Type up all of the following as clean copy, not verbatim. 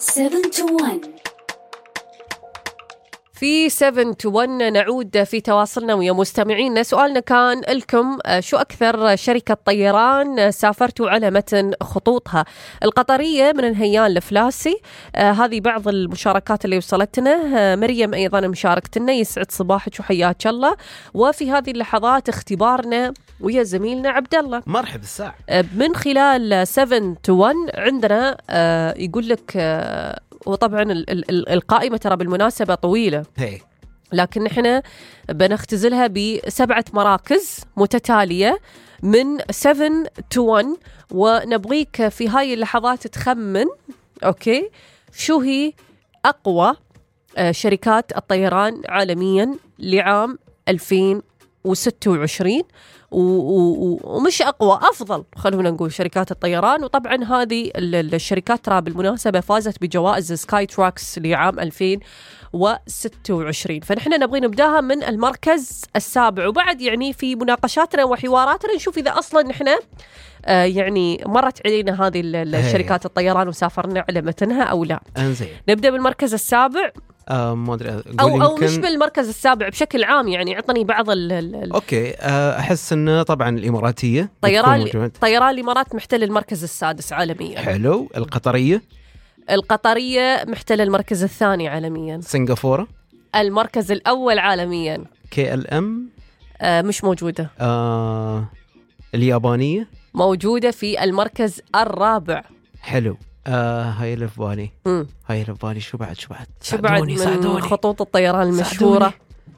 7 to 1. في 7 to 1 نعود في تواصلنا ويا مستمعينا. سؤالنا كان لكم شو أكثر شركة طيران سافرتوا على متن خطوطها؟ القطرية من الهيان لفلاسي. هذه بعض المشاركات اللي وصلتنا. مريم أيضا مشاركتنا، يسعد صباحك وحياك الله. وفي هذه اللحظات اختبارنا ويا زميلنا عبد الله. مرحبا الساعة. من خلال 7 to 1 عندنا يقول لك وطبعا القائمة ترى بالمناسبة طويلة، لكن احنا بنختزلها ب7 مراكز متتالية من 7 to 1، ونبغيك في هاي اللحظات تخمن أوكي شو هي أقوى شركات الطيران عالميا لعام 2026، ومش أقوى، أفضل خلونا نقول شركات الطيران. وطبعا هذه الشركات ترى بالمناسبة فازت بجوائز سكاي تراكس لعام 2026، فنحن نبغي نبداها من المركز السابع. وبعد يعني في مناقشاتنا وحواراتنا نشوف إذا أصلا نحن يعني مرت علينا هذه الشركات الطيران وسافرنا على متنها أو لا. نبدأ بالمركز السابع. ما أدري أو مش بالمركز السابع بشكل عام، يعني عطني بعض أوكي. أحس إنه طبعا الإماراتية، طيران الإمارات محتل المركز السادس عالميا. حلو. القطرية محتل المركز الثاني عالميا. سنغافورة المركز الأول عالميا. KLM مش موجودة. اليابانية موجودة في المركز الرابع. حلو. هاي اللي في بالي. شو بعد من خطوط الطيران المشهورة؟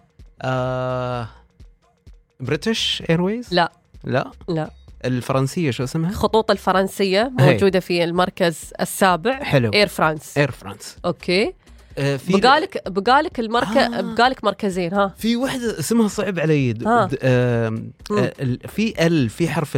بريتش ايرويز. لا الفرنسية شو اسمها؟ خطوط الفرنسية موجودة في المركز السابع. حلو. اير فرانس. اوكي. بقالك بقالك مركزين. ها في واحدة اسمها صعب علي. في حرف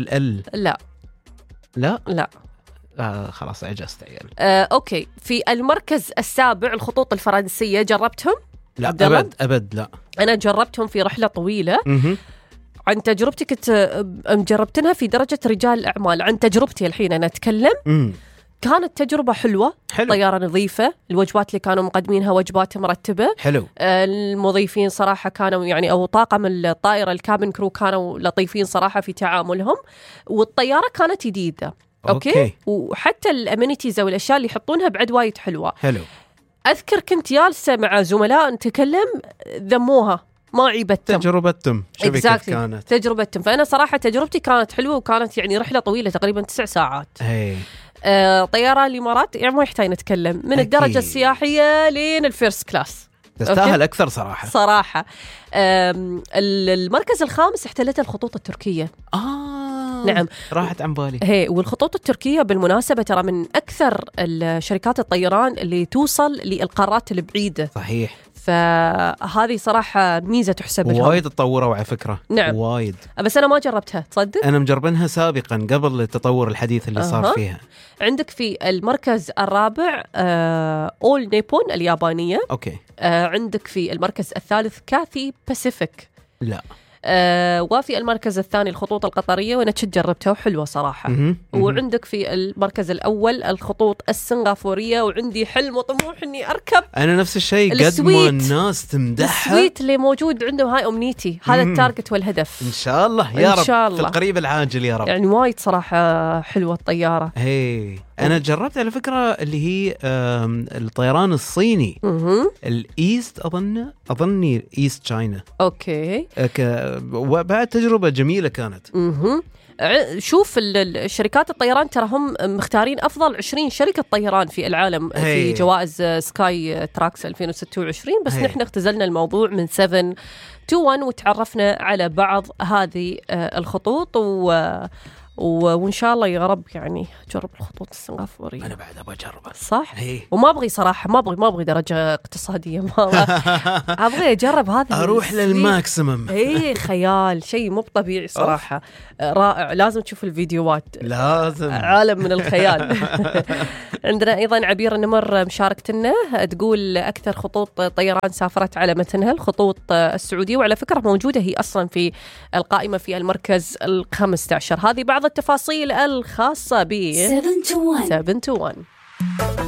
لا خلاص عجزت عيال. اوكي. في المركز السابع الخطوط الفرنسية، جربتهم؟ لا أبد لا. أنا جربتهم في رحلة طويلة. عن تجربتي كنت مجربتنها في درجة رجال الأعمال. عن تجربتي الحين أنا أتكلم. كانت تجربة حلوة. طيارة نظيفة، الوجبات اللي كانوا مقدمينها وجبات مرتبة. حلو. المضيفين صراحة كانوا يعني أو طاقم الطائرة الكابن كرو كانوا لطيفين صراحة في تعاملهم، والطيارة كانت جديدة. أوكي. وحتى الأمينيتيز أو الأشياء اللي يحطونها بعد وايد حلوة. حلو. أذكر كنت جالسة مع زملاء نتكلم، ذموها ما عيبتهم. تجربتهم كانت تجربتهم. فأنا صراحة تجربتي كانت حلوة، وكانت يعني رحلة طويلة تقريبا 9 ساعات. طيارة الإمارات يعني ما يحتاج نتكلم، من الدرجة السياحية لين الفيرست كلاس، تستاهل أكثر صراحة. المركز الخامس احتلته الخطوط التركية. نعم، راحت عن بالي. والخطوط التركية بالمناسبة ترى من أكثر الشركات الطيران اللي توصل للقارات البعيدة. صحيح. فهذه صراحة ميزة تحسب لهم. وايد تطوروا على فكرة. نعم. وايد. بس أنا ما جربتها، تصدق؟ أنا مجربنها سابقا قبل التطور الحديث اللي صار فيها. عندك في المركز الرابع أول نيبون اليابانية. أوكي. عندك في المركز الثالث كاثي باسيفيك. لا. وفي المركز الثاني الخطوط القطرية، وأنا كنت جربتها وحلوة صراحة. وعندك في المركز الأول الخطوط السنغافورية، وعندي حلم وطموح إني أركب. أنا نفس الشيء، قد ما الناس تمدحها. السويت اللي موجود عندهم هاي أمنيتي، هذا التارجت والهدف. إن شاء الله يا رب، إن شاء الله في القريب العاجل يا رب. يعني وايد صراحة حلوة الطيارة. أنا جربت على فكرة اللي هي الطيران الصيني. الإيست أظني إيست تشاينا. أوكي. وبعد تجربة جميلة كانت. شوف الشركات الطيران ترى هم مختارين أفضل 20 شركة طيران في العالم في جوائز سكاي تراكس 2026. بس نحن اختزلنا الموضوع من 7 to 1 وتعرفنا على بعض هذه الخطوط، وإن شاء الله يا رب يعني أجرب الخطوط السنغافورية. أنا بعد أبغى أجربها صح. وما أبغي صراحة، ما أبغي درجة اقتصادية، أبغي أجرب هذا، أروح للماكسيمم. خيال، شيء مو طبيعي صراحة. رائع، لازم تشوف الفيديوهات، لازم، عالم من الخيال. عندنا أيضا عبير النمر مشاركتنا، تقول أكثر خطوط طيران سافرت على متنها الخطوط السعودية، وعلى فكرة موجودة هي أصلا في القائمة في المركز 15. هذه بعض التفاصيل الخاصة ب 7 to 1.